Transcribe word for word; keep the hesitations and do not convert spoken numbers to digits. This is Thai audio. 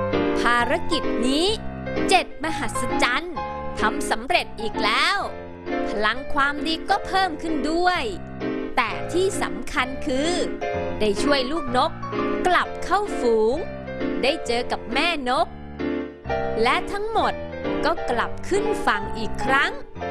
ภารกิจนี้เจ็ดมหัศจรรย์ทำสำเร็จอีกแล้วพลังความดีก็เพิ่มขึ้นด้วยแต่ที่สำคัญคือได้ช่วยลูกนกกลับเข้าฝูงได้เจอกับแม่นกและทั้งหมดก็กลับขึ้นฝั่งอีกครั้ง